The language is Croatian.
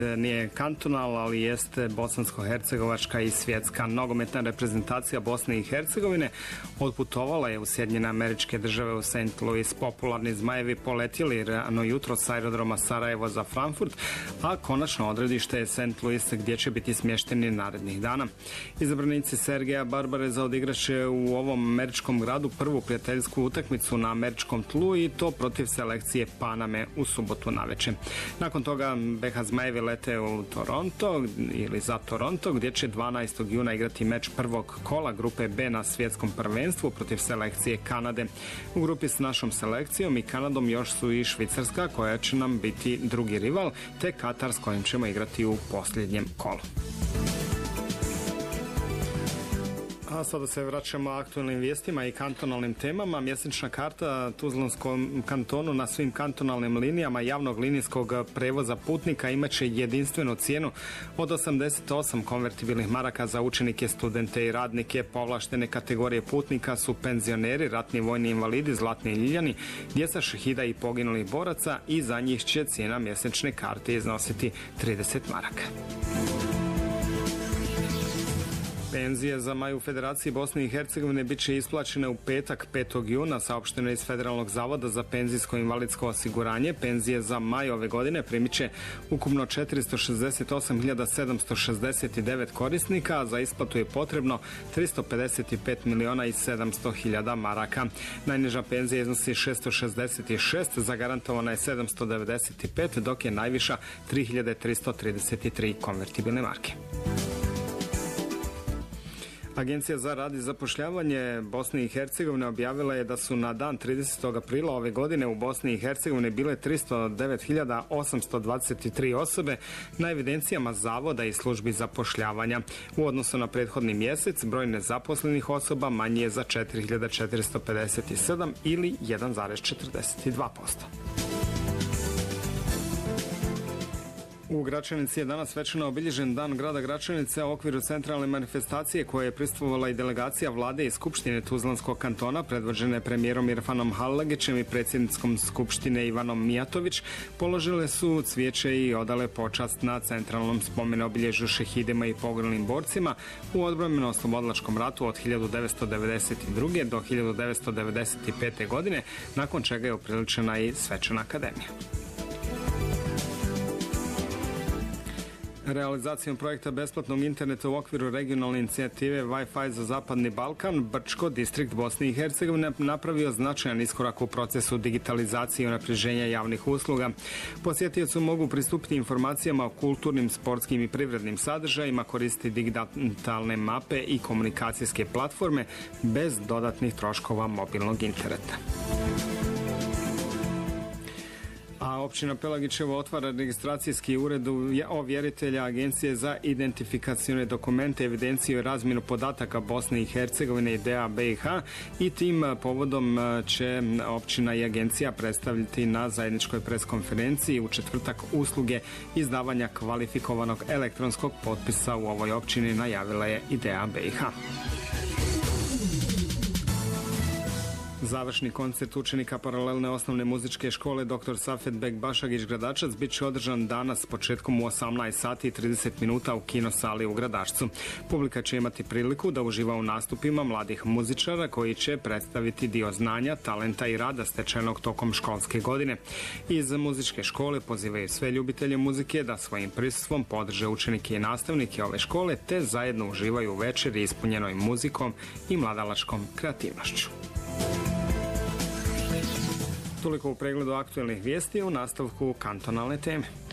Nije kantonal, ali jeste bosansko-hercegovačka i svjetska nogometna reprezentacija Bosne i Hercegovine. Odputovala je u Sjedinjene Američke Države u St. Louis. Popularni zmajevi poletjeli rano jutro s aerodroma Sarajevo za Frankfurt, a konačno odredište je St. Louis gdje će biti smješteni narednih dana. Izabranici Sergeja Barbareza odigraše u ovom američkom gradu prvu prijateljsku utakmicu na američkom tlu i to protiv selekcije Paname u subotu navečer. Nakon toga BH Zmajevi lete u Toronto ili za Toronto, gdje će 12. juna igrati meč prvog kola grupe B na svjetskom prvenstvu protiv selekcije Kanade. U grupi s našom selekcijom i Kanadom još su i Švicarska, koja će nam biti drugi rival, te Katar s kojim ćemo igrati u posljednjem kolu. A sada se vraćamo aktualnim vijestima i kantonalnim temama. Mjesečna karta Tuzlanskom kantonu na svim kantonalnim linijama javnog linijskog prevoza putnika imaće jedinstvenu cijenu od 88 konvertibilnih maraka za učenike, studente i radnike. Povlaštene kategorije putnika su penzioneri, ratni vojni invalidi, zlatni ljiljani, djeca šehida i poginulih boraca i za njih će cijena mjesečne karte iznositi 30 maraka. Penzije za maj u Federaciji Bosne i Hercegovine bit će isplaćene u petak 5. juna, saopšteno iz Federalnog zavoda za penzijsko i invalidsko osiguranje. Penzije za maj ove godine primit će ukupno 468.769 korisnika, a za isplatu je potrebno 355 miliona i 700 hiljada maraka. Najniža penzija iznosi 666, zagarantovana je 795, dok je najviša 3333 konvertibilne marke. Agencija za rad i zapošljavanje Bosne i Hercegovine objavila je da su na dan 30. aprila ove godine u Bosni i Hercegovini bile 309.823 osobe na evidencijama zavoda i službi zapošljavanja. U odnosu na prethodni mjesec broj nezaposlenih osoba manji je za 4.457 ili 1,42%. U Gračanici je danas svečano obilježen dan grada Gračanice, a u okviru centralne manifestacije koje je pristupila i delegacija vlade i Skupštine Tuzlanskog kantona, predvođene premijerom Irfanom Halagićem i predsjednicom Skupštine Ivanom Mijatović, položile su cvijeće i odale počast na centralnom spomen obilježju šehidima i poginulim borcima u odbrambeno-oslobodilačkom ratu od 1992. do 1995. godine, nakon čega je upriličena i svečana akademija. Realizacijom projekta besplatnog interneta u okviru regionalne inicijative Wi-Fi za Zapadni Balkan, Brčko, distrikt Bosne i Hercegovine, napravio značajan iskorak u procesu digitalizacije i unapređenja javnih usluga. Posjetioci mogu pristupiti informacijama o kulturnim, sportskim i privrednim sadržajima, koristiti digitalne mape i komunikacijske platforme bez dodatnih troškova mobilnog interneta. A općina Pelagićevo otvara registracijski ured ovjeritelja Agencije za identifikacione dokumente, evidenciju i razmjenu podataka Bosne i Hercegovine i DA BiH i tim povodom će općina i agencija predstaviti na zajedničkoj preskonferenciji u četvrtak usluge izdavanja kvalifikovanog elektronskog potpisa u ovoj općini, najavila je i DA BiH. Završni koncert učenika paralelne osnovne muzičke škole Dr. Safet Bekbašagić Gradačac bit će održan danas početkom u 18 sati i 30 minuta u kinosali u Gradačcu. Publika će imati priliku da uživa u nastupima mladih muzičara koji će predstaviti dio znanja, talenta i rada stečenog tokom školske godine. Iz muzičke škole pozivaju sve ljubitelje muzike da svojim prisustvom podrže učenike i nastavnike ove škole te zajedno uživaju u večeri ispunjenoj muzikom i mladalačkom kreativnošću. Toliko u pregledu aktualnih vijesti, u nastavku kantonalne teme.